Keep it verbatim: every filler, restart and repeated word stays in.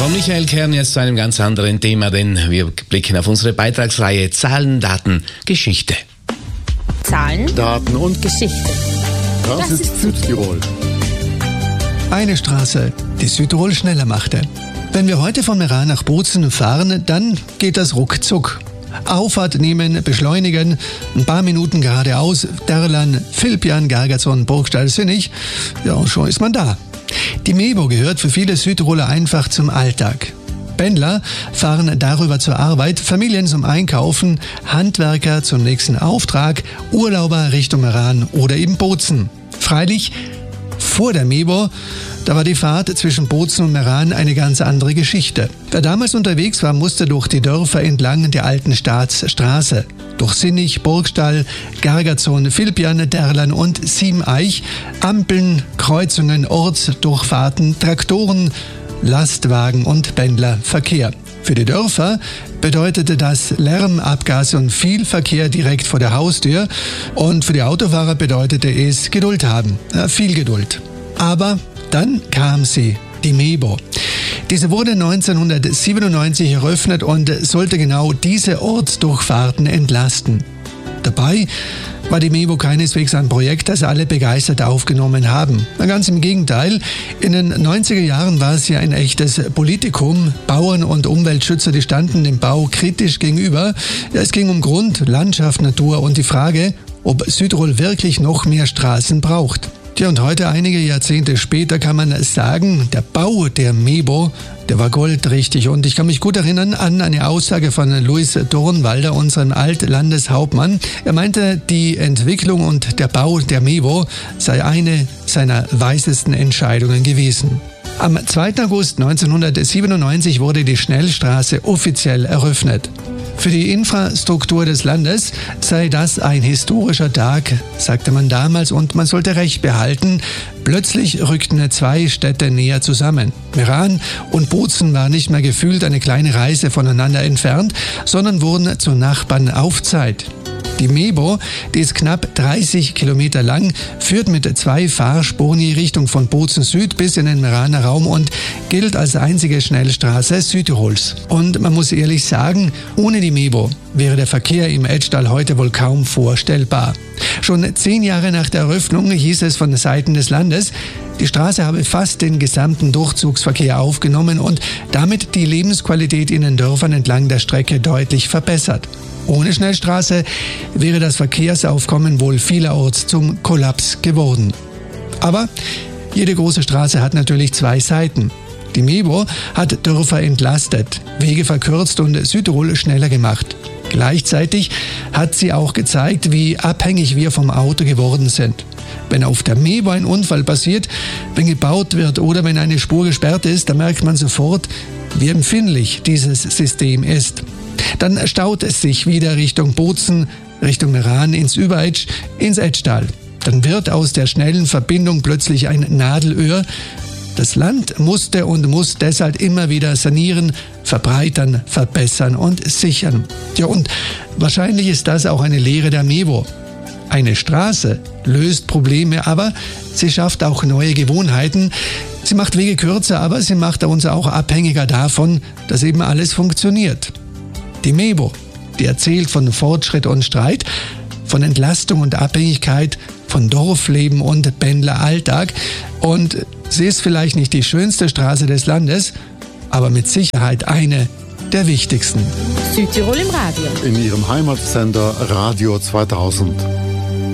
Von Michael Kern jetzt zu einem ganz anderen Thema, denn wir blicken auf unsere Beitragsreihe Zahlen, Daten, Geschichte. Zahlen, Daten und Geschichte. Das, das ist Südtirol. Eine Straße, die Südtirol schneller machte. Wenn wir heute von Meran nach Bozen fahren, dann geht das ruckzuck. Auffahrt nehmen, beschleunigen, ein paar Minuten geradeaus, Derlan, Vilpjan, Gargason, Burgstall, Sinnig, ja, schon ist man da. Die Mebo gehört für viele Südtiroler einfach zum Alltag. Pendler fahren darüber zur Arbeit, Familien zum Einkaufen, Handwerker zum nächsten Auftrag, Urlauber Richtung Meran oder eben Bozen. Freilich, vor der Mebo, da war die Fahrt zwischen Bozen und Meran eine ganz andere Geschichte. Wer damals unterwegs war, musste durch die Dörfer entlang der alten Staatsstraße. Durch Sinnig, Burgstall, Gargason, Vilpjan, Derlan und Siemeich, Ampeln, Kreuzungen, Ortsdurchfahrten, Traktoren, Lastwagen und Pendlerverkehr. Für die Dörfer bedeutete das Lärm, Abgase und viel Verkehr direkt vor der Haustür. Und für die Autofahrer bedeutete es Geduld haben, ja, viel Geduld. Aber dann kam sie, die Mebo. Diese wurde neunzehnhundertsiebenundneunzig eröffnet und sollte genau diese Ortsdurchfahrten entlasten. Dabei war die Mebo keineswegs ein Projekt, das alle begeistert aufgenommen haben. Ganz im Gegenteil, in den neunziger Jahren war es ja ein echtes Politikum. Bauern und Umweltschützer, die standen dem Bau kritisch gegenüber. Ja, es ging um Grund, Landschaft, Natur und die Frage, ob Südtirol wirklich noch mehr Straßen braucht. Tja, und heute, einige Jahrzehnte später, kann man sagen, der Bau der Mebo, der war goldrichtig. Und ich kann mich gut erinnern an eine Aussage von Louis Dornwalder, unserem Altlandeshauptmann. Er meinte, die Entwicklung und der Bau der Mebo sei eine seiner weisesten Entscheidungen gewesen. Am zweiten August neunzehnhundertsiebenundneunzig wurde die Schnellstraße offiziell eröffnet. Für die Infrastruktur des Landes sei das ein historischer Tag, sagte man damals, und man sollte Recht behalten. Plötzlich rückten zwei Städte näher zusammen. Meran und Bozen waren nicht mehr gefühlt eine kleine Reise voneinander entfernt, sondern wurden zu Nachbarn auf Zeit. Die Mebo, die ist knapp dreißig Kilometer lang, führt mit zwei Fahrspuren in die Richtung von Bozen Süd bis in den Meraner Raum und gilt als einzige Schnellstraße Südtirols. Und man muss ehrlich sagen, ohne die Mebo wäre der Verkehr im Etschtal heute wohl kaum vorstellbar. Schon zehn Jahre nach der Eröffnung hieß es von Seiten des Landes, die Straße habe fast den gesamten Durchzugsverkehr aufgenommen und damit die Lebensqualität in den Dörfern entlang der Strecke deutlich verbessert. Ohne Schnellstraße wäre das Verkehrsaufkommen wohl vielerorts zum Kollaps geworden. Aber jede große Straße hat natürlich zwei Seiten. Die Mebo hat Dörfer entlastet, Wege verkürzt und Südtirol schneller gemacht. Gleichzeitig hat sie auch gezeigt, wie abhängig wir vom Auto geworden sind. Wenn auf der Mebo ein Unfall passiert, wenn gebaut wird oder wenn eine Spur gesperrt ist, dann merkt man sofort, wie empfindlich dieses System ist. Dann staut es sich wieder Richtung Bozen, Richtung Meran, ins Überetsch, ins Etschtal. Dann wird aus der schnellen Verbindung plötzlich ein Nadelöhr. Das Land musste und muss deshalb immer wieder sanieren, verbreitern, verbessern und sichern. Ja, und wahrscheinlich ist das auch eine Lehre der Mebo. Eine Straße löst Probleme, aber sie schafft auch neue Gewohnheiten. Sie macht Wege kürzer, aber sie macht uns auch abhängiger davon, dass eben alles funktioniert. Die Mebo, die erzählt von Fortschritt und Streit, von Entlastung und Abhängigkeit, von Dorfleben und Pendleralltag. Und sie ist vielleicht nicht die schönste Straße des Landes, aber mit Sicherheit eine der wichtigsten. Südtirol im Radio. In ihrem Heimatsender Radio zweitausend.